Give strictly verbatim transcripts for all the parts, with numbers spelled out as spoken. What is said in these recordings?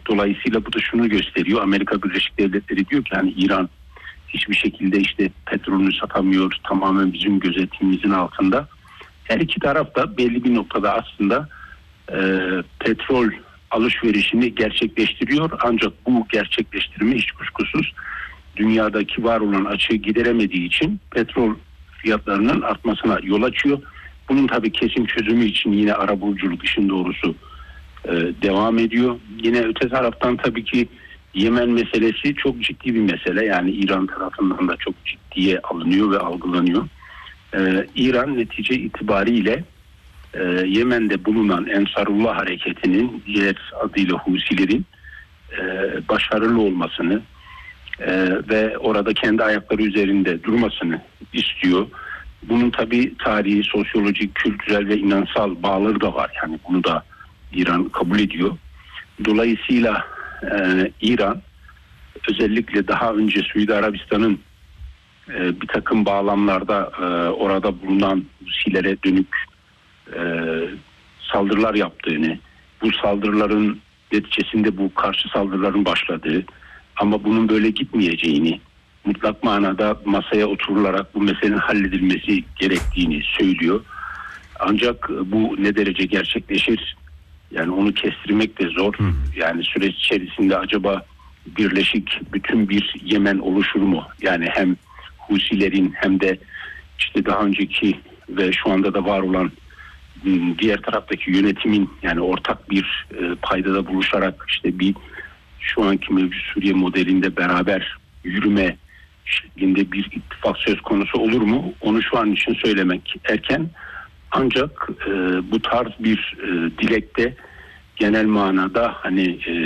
Dolayısıyla bu da şunu gösteriyor. Amerika Birleşik Devletleri diyor ki hani İran hiçbir şekilde işte petrolünü satamıyor, tamamen bizim gözetimimizin altında. Her iki taraf da belli bir noktada aslında e, petrol alışverişini gerçekleştiriyor. Ancak bu gerçekleştirme hiç kuşkusuz dünyadaki var olan açığı gideremediği için petrol fiyatlarının artmasına yol açıyor. Bunun tabii kesin çözümü için yine arabuluculuk işin doğrusu e, devam ediyor. Yine öte taraftan tabii ki Yemen meselesi çok ciddi bir mesele. Yani İran tarafından da çok ciddiye alınıyor ve algılanıyor. Ee, İran netice itibariyle e, Yemen'de bulunan Ensarullah hareketinin diğer adıyla Husilerin e, başarılı olmasını e, ve orada kendi ayakları üzerinde durmasını istiyor. Bunun tabii tarihi, sosyolojik, kültürel ve inansal bağları da var. Yani bunu da İran kabul ediyor. Dolayısıyla e, İran özellikle daha önce Suudi Arabistan'ın e, bir takım bağlamlarda e, orada bulunan Husilere dönük e, saldırılar yaptığını, bu saldırıların neticesinde bu karşı saldırıların başladığı ama bunun böyle gitmeyeceğini, mutlak manada masaya oturularak bu meselenin halledilmesi gerektiğini söylüyor. Ancak bu ne derece gerçekleşir? Yani onu kestirmek de zor. Yani süreç içerisinde acaba birleşik bütün bir Yemen oluşur mu? Yani hem Husilerin hem de işte daha önceki ve şu anda da var olan diğer taraftaki yönetimin yani ortak bir e, paydada buluşarak işte bir şu anki mevcut Suriye modelinde beraber yürüme şeklinde bir ittifak söz konusu olur mu? Onu şu an için söylemek erken. Ancak e, bu tarz bir e, dilekte genel manada hani e,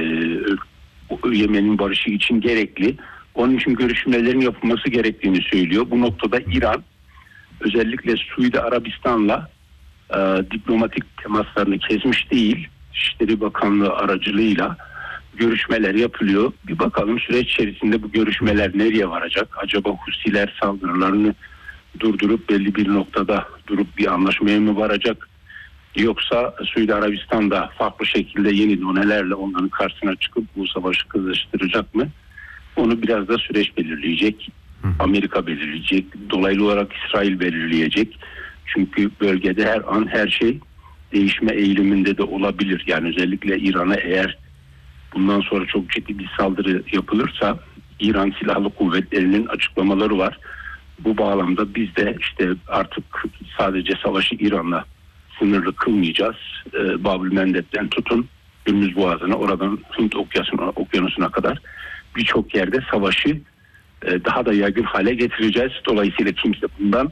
Yemen'in barışı için gerekli. Onun için görüşmelerin yapılması gerektiğini söylüyor. Bu noktada İran özellikle Suudi Arabistan'la e, diplomatik temaslarını kesmiş değil. İçişleri Bakanlığı aracılığıyla görüşmeler yapılıyor. Bir bakalım süreç içerisinde bu görüşmeler nereye varacak? Acaba Husiler saldırılarını durdurup belli bir noktada durup bir anlaşmaya mı varacak? Yoksa Suudi Arabistan'da farklı şekilde yeni donelerle onların karşısına çıkıp bu savaşı kızıştıracak mı? Onu biraz da süreç belirleyecek. Amerika belirleyecek. Dolaylı olarak İsrail belirleyecek. Çünkü bölgede her an her şey değişme eğiliminde de olabilir. Yani özellikle İran'a eğer bundan sonra çok ciddi bir saldırı yapılırsa İran Silahlı Kuvvetleri'nin açıklamaları var. Bu bağlamda biz de işte artık sadece savaşı İran'la sınırlı kılmayacağız. Ee, Bab-ül Mendeb'den tutun Hürmüz Boğazı'na, oradan Hint Okyanusu'na, Okyanusu'na kadar birçok yerde savaşı e, daha da yaygın hale getireceğiz. Dolayısıyla kimse bundan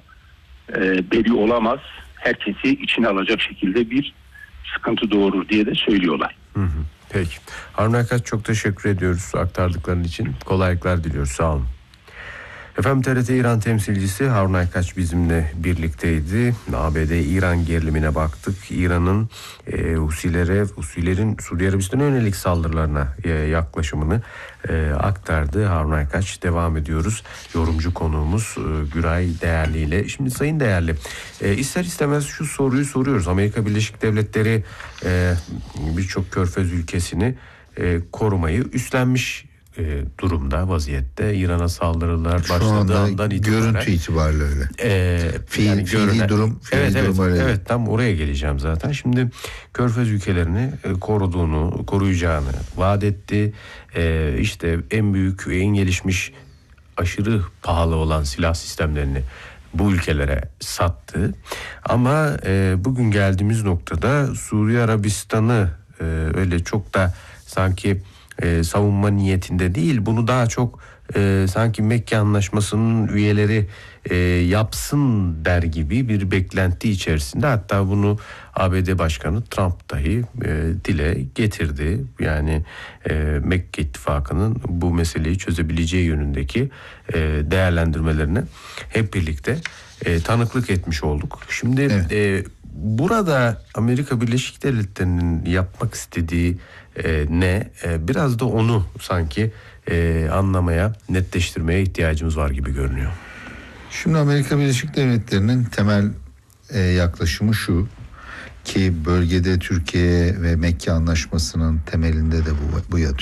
e, beri olamaz. Herkesi içine alacak şekilde bir sıkıntı doğurur diye de söylüyorlar. Hı hı. Peki. Harun Aykaç, çok teşekkür ediyoruz aktardıkların için. Kolaylıklar diliyoruz. Sağ olun. Efendim, T R T İran temsilcisi Harun Aykaç bizimle birlikteydi. A B D-İran gerilimine baktık. İran'ın e, Husilere, Husilerin Suudi Arabistan'a yönelik saldırılarına e, yaklaşımını e, aktardı. Harun Aykaç, devam ediyoruz. Yorumcu konuğumuz e, Güray Değerli ile. Şimdi Sayın Değerli, e, ister istemez şu soruyu soruyoruz. Amerika Birleşik Devletleri e, birçok körfez ülkesini e, korumayı üstlenmiş E, durumda, vaziyette. İran'a saldırılar başladığı andan itibaren. Görüntü itibariyle öyle. E, Fiil, yani fiili görünen, durum. Fiili evet, durum evet, öyle. evet, tam oraya geleceğim zaten. Şimdi körfez ülkelerini e, koruduğunu, koruyacağını vaat etti. E, işte en büyük, en gelişmiş, aşırı pahalı olan silah sistemlerini bu ülkelere sattı. Ama e, bugün geldiğimiz noktada Suudi Arabistan'ı e, öyle çok da sanki e, savunma niyetinde değil, bunu daha çok e, sanki Mekke Anlaşması'nın üyeleri e, yapsın der gibi bir beklenti içerisinde. Hatta bunu A B D Başkanı Trump dahi e, dile getirdi. Yani e, Mekke İttifakı'nın bu meseleyi çözebileceği yönündeki e, değerlendirmelerini hep birlikte e, tanıklık etmiş olduk. Şimdi evet. e, burada Amerika Birleşik Devletleri'nin yapmak istediği e, ne? E, biraz da onu sanki e, anlamaya, netleştirmeye ihtiyacımız var gibi görünüyor. Şimdi Amerika Birleşik Devletleri'nin temel e, yaklaşımı şu ki bölgede Türkiye ve Mekke Anlaşması'nın temelinde de bu, bu yatıyor.